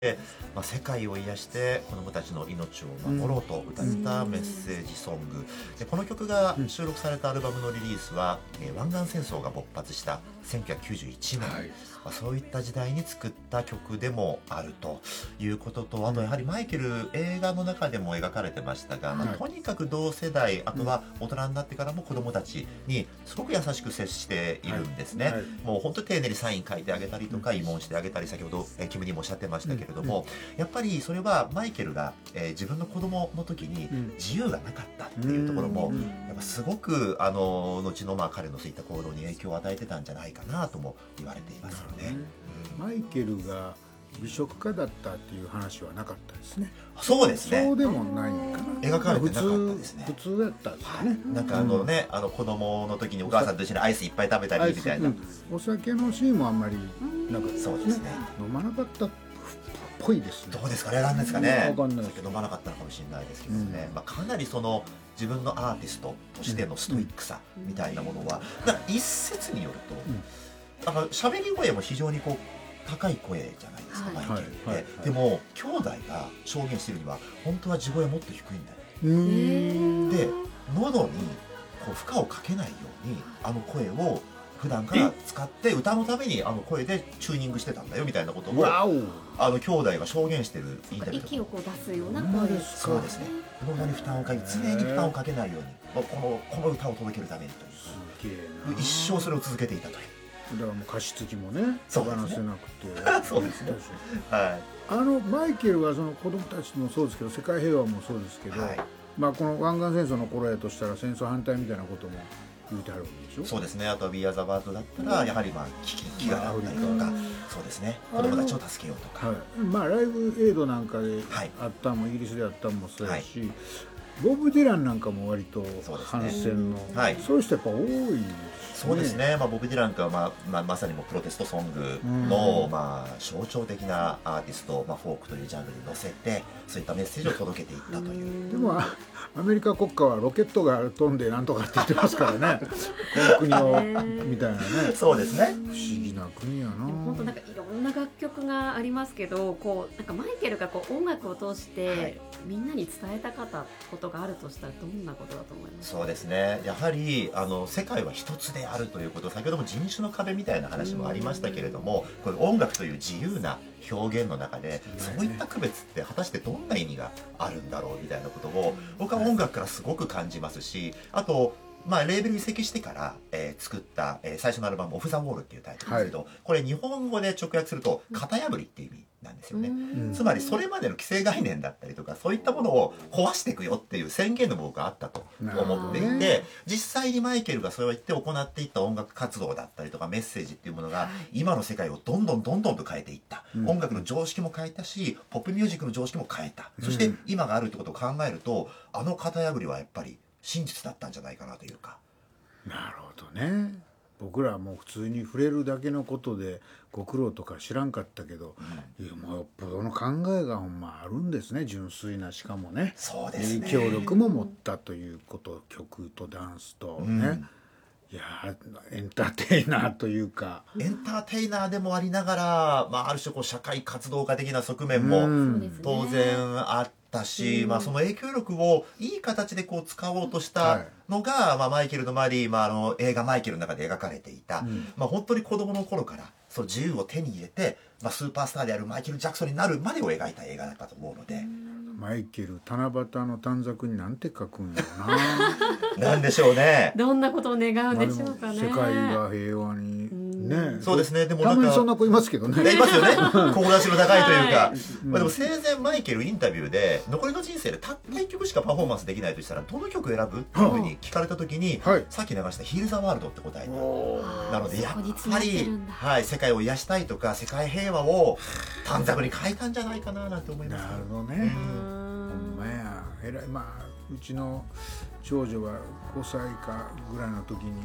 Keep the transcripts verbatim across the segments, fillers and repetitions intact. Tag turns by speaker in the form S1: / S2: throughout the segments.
S1: で、まあ、世界を癒して子どもたちの命を守ろうと歌ったメッセージソングで、この曲が収録されたアルバムのリリースは、えー、湾岸戦争が勃発したせんきゅうひゃくきゅうじゅういちねん、はい、まあ、そういった時代に作った曲でもあるということと、あとやはりマイケル映画の中でも描かれてましたが、まあ、とにかく同世代、あとは大人になってからも子どもたちにすごく優しく接しているんですね、はいはい、もう本当に丁寧にサイン書いてあげたりとか、慰問してあげたり、先ほど、えー、キムにもおっしゃってましたけれども、うん、やっぱりそれはマイケルが、えー、自分の子供の時に自由がなかったっていうところも、やっぱすごくあの後のまあ彼のそういった行動に影響を与えてたんじゃないかなとも言われていますよね。
S2: うん、マイケルが美食家だったっていう話はなかったですね。
S1: そうですね。
S2: そうでもないかな。
S1: 描かれてなかったですね。
S2: 普通だったんですかね。
S1: なんかあのね、うん、あの子供の時にお母さんと一緒にアイスいっぱい食べたりみたいな、うん、
S2: お酒のシーンもあんまりなかったですね。
S1: そうですね。
S2: 飲まなかったっぽいですね。
S1: どうですかね、なんですかね。
S2: 分かんない。
S1: 酒飲まなかったのかもしれないですけどね。うん、まあかなりその自分のアーティストとしてのストイックさみたいなものは、だから一説によると、なんか喋り声も非常にこう高い声じゃないですか、マイケルって、はいはいはい、でも兄弟が証言してるには本当は地声もっと低いんだよ。うーんで喉にこう負荷をかけないようにあの声を普段から使って歌のためにあの声でチューニングしてたんだよみたいなことをあの兄弟が証言してるインタビュー。
S3: 息をこう出すような声ですか。
S1: そうですね。喉に負担をかけ常に負担をかけないようにこのこの歌を届けるためにという。
S2: すげえな。
S1: 一生それを続けていたという。
S2: だからもう加湿器もね手放せなくて。
S1: そうですね。はい。
S2: あのマイケルはその子供たちもそうですけど世界平和もそうですけど、はい、まあこの湾岸戦争の頃やとしたら戦争反対みたいなことも言うてあるわけでしょ。
S1: そうですね。あとは We Are the World だったらやはりまあ危機飢餓だったりとか、そうですね。子供たちを助けようとか。
S2: はい、まあライブエイドなんかであったんもイギリスであったんもそうやし。はい、ボブ・ディランなんかも割と反戦の そう、ね、はい、そういう人やっぱ多いですね。
S1: そうですね、まあ、ボブ・ディランかは、まあまあ、まさにもプロテストソングの、まあ、象徴的なアーティスト、まあ、フォークというジャンルに乗せてそういったメッセージを届けていったという。
S2: でもアメリカ国家はロケットが飛んでなんとかって言ってますからねこの国をみたいなね。
S1: そうですね。
S2: 不思議な国やな。
S3: 本当なんかいろんな楽曲がありますけど、こうなんかマイケルがこう音楽を通して、はい、みんなに伝えたかったことがあるとしたらどんなことだと思いますか。
S1: そうですね。やはりあの世界は一つであるということ、先ほども人種の壁みたいな話もありましたけれども、この音楽という自由な表現の中でそういった区別って果たしてどんな意味があるんだろうみたいなことを僕は音楽からすごく感じますし、あとまあレーベルに移籍してから、えー、作った、えー、最初のアルバム「オフ・ザ・ウォール」っていうタイトルですけど、はい、これ日本語で直訳すると「型破り」っていう意味なんですよね。つまりそれまでの既成概念だったりとかそういったものを壊していくよっていう宣言の僕があったと思っていて、実際にマイケルがそれを言って行っていった音楽活動だったりとかメッセージっていうものが今の世界をどんどんどんどんと変えていった、うん、音楽の常識も変えたしポップミュージックの常識も変えた、そして今があるってことを考えるとあの型破りはやっぱり真実だったんじゃないかなというか。
S2: なるほどね。僕らはもう普通に触れるだけのことでご苦労とか知らんかったけど、うん、いやもうよっぽどの考えがほんまあるんですね。純粋な、しかもね、
S1: そうですね、
S2: 影響力も持ったということ、曲とダンスとね、うん、いやエンターテイナーというか
S1: エンターテイナーでもありながら、まあ、ある種こう社会活動家的な側面も当然あったし、うん、まあ、その影響力をいい形でこう使おうとしたのが、はい、まあ、マイケルの周り、まあ、あの映画「マイケル」の中で描かれていた、うん、まあ、本当に子供の頃からその自由を手に入れて、まあ、スーパースターであるマイケル・ジャクソンになるまでを描いた映画だったと思うので。
S2: マイケル七夕の短冊になんて書くんやろ
S1: ななんでしょうね。
S3: どんなことを願うんでしょうかね。
S2: 世界が平和にね。
S1: そうですね。でもなんか
S2: たまにそんな子いますけどね。
S1: いますよね。志の高いというか、はい、まあ、でも生前マイケルインタビューで残りの人生でたったいっきょくしかパフォーマンスできないとしたらどの曲選ぶっていうふうに聞かれた時に、はい、さっき流した「ヒール・ザ・ワールド」って答えた。なのでやっぱり、はい、世界を癒したいとか世界平和を短冊に書いたんじゃないかななんて思います。
S2: なるほどね。えらい、まあうちの長女がごさいかぐらいの時に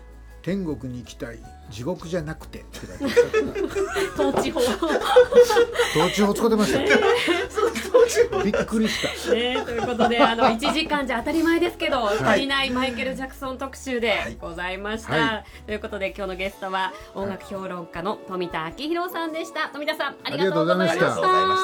S2: 「天国に行きたい、地獄じゃなくて」って書いて
S3: あった統治法
S2: 統治法使ってましたね、えー、びっくりした、
S3: ね、ということであのいちじかんじゃ当たり前ですけど、はい、足りないマイケル・ジャクソン特集でございました、はい、ということで今日のゲストは音楽評論家の富田明宏さんでした。富田さんありがとうございました。